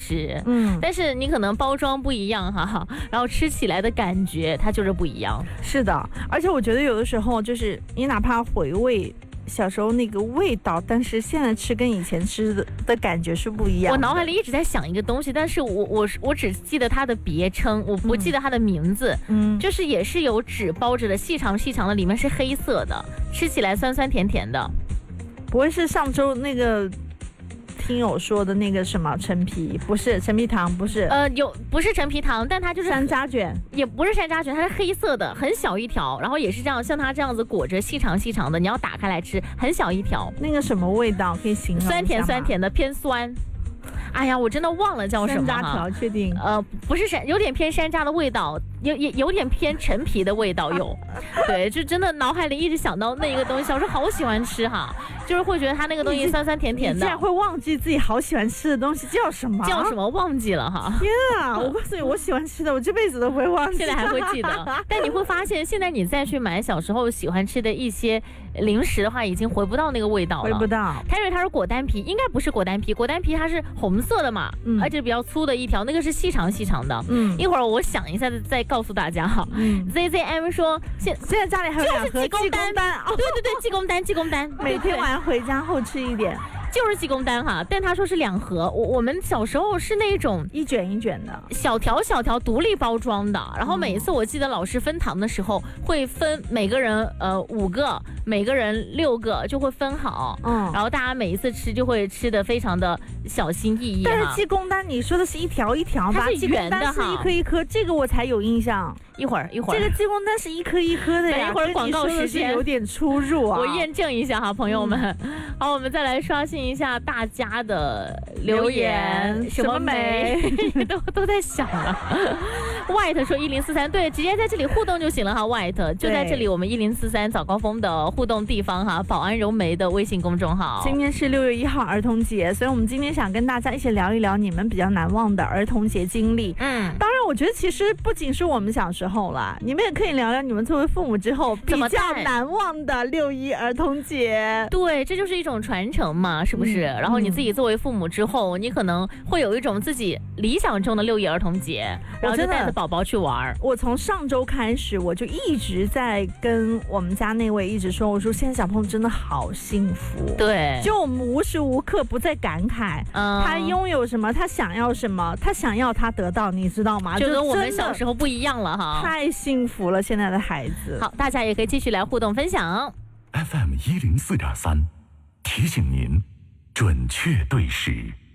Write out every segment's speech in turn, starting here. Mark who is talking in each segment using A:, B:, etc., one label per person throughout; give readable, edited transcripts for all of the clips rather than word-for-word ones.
A: 吃，但是你可能包装不一样哈，然后吃起来的感觉它就是不一样。
B: 是的，而且我觉得有的时候就是你哪怕回味小时候那个味道，但是现在吃跟以前吃的感觉是不一样的。
A: 我脑海里一直在想一个东西，但是我只记得它的别称，我不记得它的名字。就是也是有纸包着的，细长细长的，里面是黑色的，吃起来酸酸甜甜的。
B: 不会是上周那个听友说的那个什么陈皮？不是陈皮糖，不是。
A: 不是陈皮糖，但它就是
B: 山楂卷，
A: 也不是山楂卷，它是黑色的，很小一条，然后也是这样，像它这样子裹着细长细长的，你要打开来吃，很小一条。
B: 那个什么味道可以形容一下吗？
A: 酸甜酸甜的，偏酸。哎呀，我真的忘了叫什么
B: 山楂条，确定？
A: 不是有点偏山楂的味道，有点偏陈皮的味道有。对，就真的脑海里一直想到那一个东西，小时候好喜欢吃哈，就是会觉得它那个东西酸酸甜甜的。
B: 你竟然会忘记自己好喜欢吃的东西叫什么？
A: 叫什么忘记了哈？
B: 天啊！我告诉你，我喜欢吃的，我这辈子都不会忘记。
A: 现在还会记得，但你会发现，现在你再去买小时候喜欢吃的一些零食的话，已经回不到那个味道了。
B: 回不到。
A: 它以为它是果丹皮，应该不是果丹皮，果丹皮它是红色的嘛，而且比较粗的一条，那个是细长细长的。一会儿我想一下再告诉大家哈。ZZM 说现
B: 在家里还有2盒济公丹，
A: 对，济公丹，
B: 每天晚上回家后吃一点。
A: 就是济公丹哈，但他说是2盒。我们小时候是那种
B: 一卷一卷的，
A: 小条独立包装的。然后每一次我记得老师分糖的时候，会分每个人5个，每个人6个，就会分好。然后大家每一次吃就会吃的非常的小心翼翼。
B: 但是济公丹你说的是一条一条吧？
A: 它是圆的哈，
B: 是一颗一颗，这个我才有印象。
A: 一会儿，
B: 这个济公丹是一颗一颗的呀。
A: 一会儿广告时间
B: 有点出入啊，
A: 我验证一下哈，朋友们。好，我们再来刷新一下大家的留言，什么美都在想了。White 说1043，对，直接在这里互动就行了哈。White 就在这里，我们1043早高峰的互动地方哈，保安柔梅的微信公众号。
B: 今天是6月1号儿童节，所以我们今天想跟大家一起聊一聊你们比较难忘的儿童节经历。当然我觉得其实不仅是我们小时候啦，你们也可以聊聊你们作为父母之后比较难忘的6·1儿童节。
A: 对，这就是一种传承嘛，是不是？然后你自己作为父母之后，你可能会有一种自己理想中的6·1儿童节，然后就带着宝宝去玩。
B: 我从上周开始，我就一直在跟我们家那位一直说，我说现在小朋友真的好幸福。
A: 对，
B: 就我们无时无刻不在感慨，他拥有什么，他想要什么，他想要他得到，你知道吗？
A: 就跟我们小时候不一样了哈，
B: 太幸福了，现在的孩子。
A: 好，大家也可以继续来互动分享。
C: FM 104.3提醒您准确对时。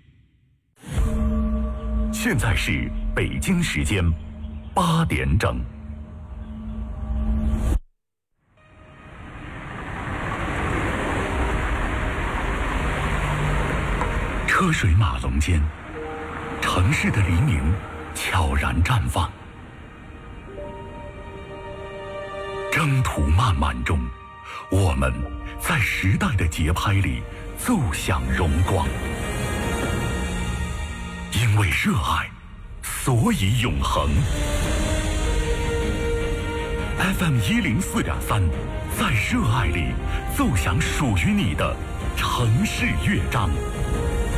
C: 现在是北京时间8点整。车水马龙间，城市的黎明悄然绽放。征途漫漫中，我们在时代的节拍里奏响荣光。因为热爱，所以永恒。FM 104.3，在热爱里奏响属于你的城市乐章。